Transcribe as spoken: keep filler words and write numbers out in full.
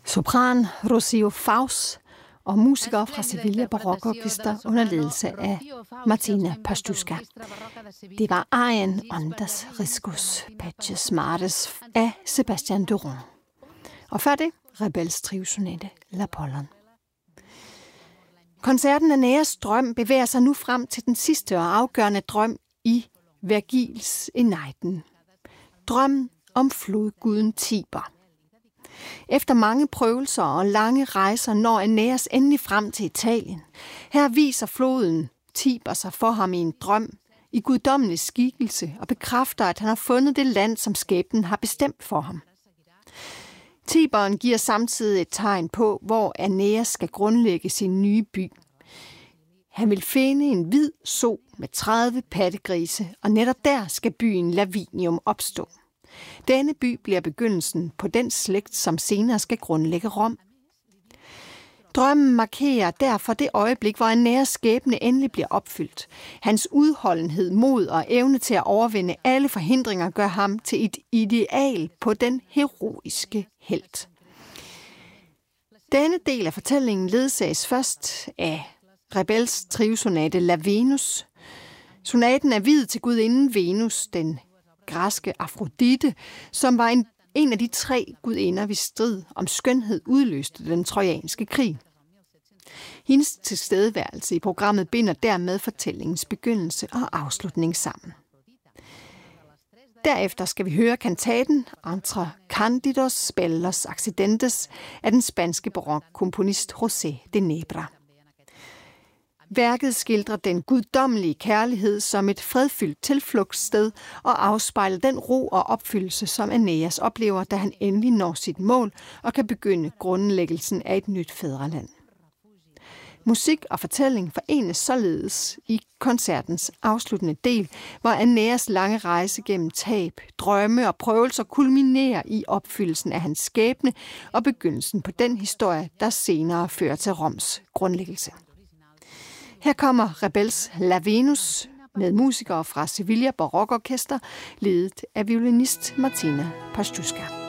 Sopran Rocío Faus og musikere fra Sevilla Barokorkester under ledelse af Martina Pastuska. Det var arien Ondas Riscos Patches Mares af Sebastian Durand. Og før det, Rebels Trivsonate L'Apollon. Koncerten Aeneas drøm bevæger sig nu frem til den sidste og afgørende drøm i Vergils Eneiden. Drømmen om flodguden Tiber. Efter mange prøvelser og lange rejser når Aeneas endelig frem til Italien. Her viser floden Tiber sig for ham i en drøm, i guddommelig skikkelse, og bekræfter, at han har fundet det land, som skæbnen har bestemt for ham. Tiberen giver samtidig et tegn på, hvor Aeneas skal grundlægge sin nye by. Han vil finde en hvid so med tredive pattegrise, og netop der skal byen Lavinium opstå. Denne by bliver begyndelsen på den slægt, som senere skal grundlægge Rom. Drømmen markerer derfor det øjeblik, hvor Aeneas skæbne endelig bliver opfyldt. Hans udholdenhed, mod og evne til at overvinde alle forhindringer gør ham til et ideal på den heroiske helt. Denne del af fortællingen ledsages først af Rebels Trivsonate La Venus. Sonaten er viet til gudinden Venus, den græske Afrodite, som var en, en af de tre gudinder, hvis strid om skønhed udløste den trojanske krig. Hendes tilstedeværelse i programmet binder dermed fortællingens begyndelse og afslutning sammen. Derefter skal vi høre kantaten Entre Cándidos Bellos Accidentes af den spanske barokkomponist José de Nebra. Værket skildrer den guddommelige kærlighed som et fredfyldt tilflugtssted og afspejler den ro og opfyldelse, som Aeneas oplever, da han endelig når sit mål og kan begynde grundlæggelsen af et nyt fædreland. Musik og fortælling forenes således i koncertens afsluttende del, hvor Aeneas lange rejse gennem tab, drømme og prøvelser kulminerer i opfyldelsen af hans skæbne og begyndelsen på den historie, der senere fører til Roms grundlæggelse. Her kommer Rebels La Venus med musikere fra Sevilla Barokorkester, ledet af violinist Martina Pastuska.